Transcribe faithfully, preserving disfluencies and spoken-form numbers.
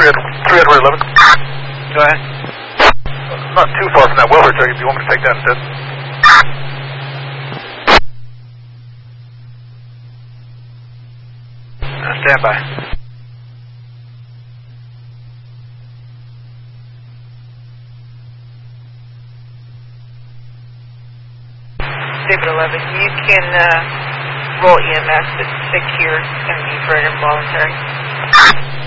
three Edward eleven. Go ahead. Not too far from that welfare check if you want me to take that instead. Uh, stand by. David eleven, you can uh, roll E M S, but secure and be for involuntary.